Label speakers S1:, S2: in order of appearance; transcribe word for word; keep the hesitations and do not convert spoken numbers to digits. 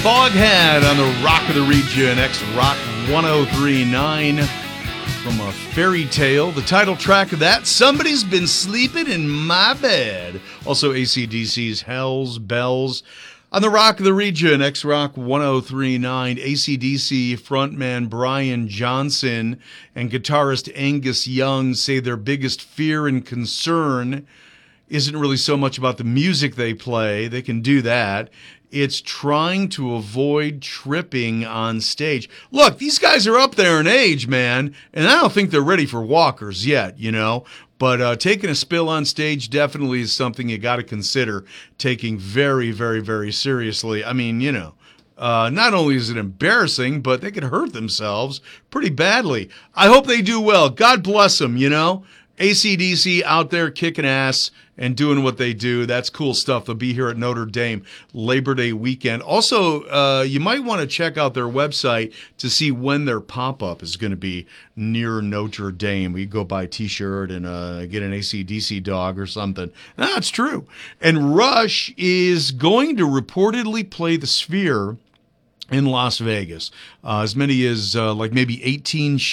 S1: Foghat on the Rock of the Region, X-Rock one oh three point nine from a fairy tale. The title track of that, Somebody's Been Sleeping in My Bed. Also A C D C's Hell's Bells on the Rock of the Region, X-Rock one oh three point nine. A C D C frontman Brian Johnson and guitarist Angus Young say their biggest fear and concern isn't really so much about the music they play. They can do that. It's trying to avoid tripping on stage. Look, these guys are up there in age, man, and I don't think they're ready for walkers yet, you know. But uh, taking a spill on stage definitely is something you got to consider taking very, very, very seriously. I mean, you know, uh, not only is it embarrassing, but they could hurt themselves pretty badly. I hope they do well. God bless them, you know. A C D C out there kicking ass and doing what they do. That's cool stuff. They'll be here at Notre Dame Labor Day weekend. Also, uh, you might want to check out their website to see when their pop-up is going to be near Notre Dame. You go buy a T-shirt and uh, get an A C D C dog or something. That's true. And Rush is going to reportedly play the Sphere in Las Vegas. Uh, as many as uh, like maybe eighteen